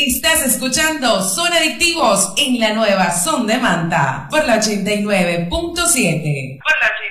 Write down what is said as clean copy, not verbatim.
Estás escuchando Son Adictivos en la nueva Son de Manta por la 89.7. Por la